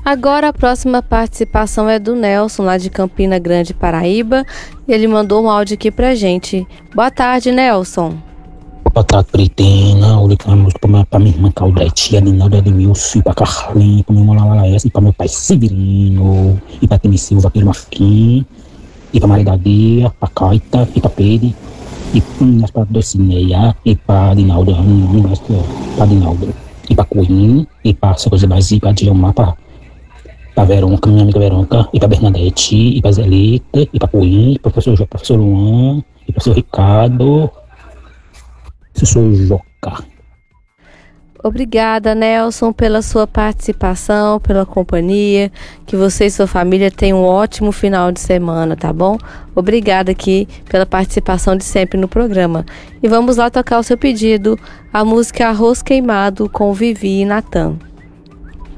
Agora a próxima participação é do Nelson, lá de Campina Grande, Paraíba. Ele mandou um áudio aqui pra gente. Boa tarde, Nelson. Boa tarde, Britina. Olha que uma música pra minha irmã Claudete, a Ninalda Edmilson, pra Carlinhos, pra minha irmã Lalaes, e pra meu pai Severino, e pra Temi Silva, Pedro Marquinhos, e pra Maria da Dia, pra Caita, e pra Pedro, e pra Docineia, e pra Dinalda, pra Dinalda, e pra Coim, e pra Socorro Brasil, e pra Dilma, pra Veronca, minha amiga Veronca, e pra Bernadette, e pra Zelita, e pra Coim, e pra professor Luan, e pra professor Ricardo, professor Joca. Obrigada, Nelson, pela sua participação, pela companhia. Que você e sua família tenham um ótimo final de semana, tá bom? Obrigada aqui pela participação de sempre no programa. E vamos lá tocar o seu pedido, a música Arroz Queimado com Vivi e Natan.